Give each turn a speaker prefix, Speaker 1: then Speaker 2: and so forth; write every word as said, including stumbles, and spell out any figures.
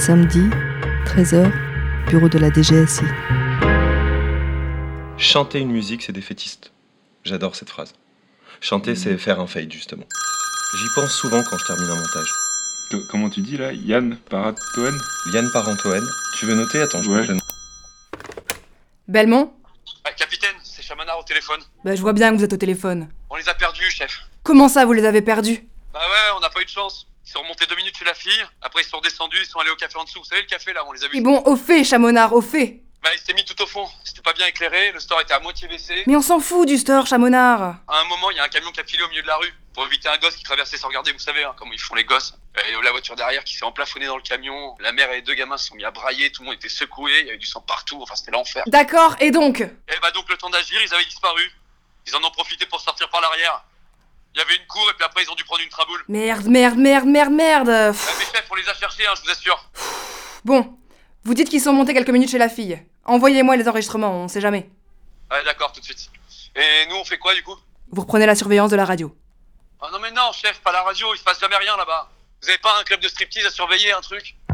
Speaker 1: Samedi, treize heures, bureau de la D G S I.
Speaker 2: Chanter une musique, c'est défaitiste. J'adore cette phrase. Chanter, c'est faire un fade, justement. J'y pense souvent quand je termine un montage.
Speaker 3: Que- Comment tu dis là Yann Paratoen
Speaker 2: Yann Parentoen, tu veux noter? Attends, je
Speaker 3: Ouais.
Speaker 2: peux te le...
Speaker 4: Belmont?
Speaker 5: Ah, capitaine, c'est Chamonard au téléphone.
Speaker 4: Bah je vois bien que vous êtes au téléphone.
Speaker 5: On les a perdus, chef.
Speaker 4: Comment ça, vous les avez perdus?
Speaker 5: Bah ouais, on n'a pas eu de chance. Ils sont remontés deux minutes chez la fille, après ils sont redescendus, ils sont allés au café en dessous. Vous savez le café là, on les a vus.
Speaker 4: Et bon, au fait, Chamonard, au fait.
Speaker 5: Bah il s'était mis tout au fond, c'était pas bien éclairé, le store était à moitié baissé.
Speaker 4: Mais on s'en fout du store, Chamonard.
Speaker 5: À un moment, il y a un camion qui a filé au milieu de la rue, pour éviter un gosse qui traversait sans regarder, vous savez, hein, comment ils font les gosses. Et la voiture derrière qui s'est emplafonnée dans le camion, la mère et les deux gamins se sont mis à brailler, tout le monde était secoué, il y avait du sang partout, enfin c'était l'enfer.
Speaker 4: D'accord, et donc?
Speaker 5: Et bah donc le temps d'agir, ils avaient disparu. Ils en ont profité pour sortir par l'arrière. Il y avait une cour et puis après ils ont dû prendre une traboule.
Speaker 4: Merde, merde, merde, merde, merde. Pff,
Speaker 5: Ah, mais chef, on les a cherchés, hein, je vous assure.
Speaker 4: Bon, vous dites qu'ils sont montés quelques minutes chez la fille. Envoyez-moi les enregistrements, on sait jamais.
Speaker 5: Ouais, d'accord, tout de suite. Et nous, on fait quoi du coup?
Speaker 4: Vous reprenez la surveillance de la radio.
Speaker 5: Ah non mais non, chef, pas la radio, il se passe jamais rien là-bas. Vous avez pas un club de striptease à surveiller, un truc?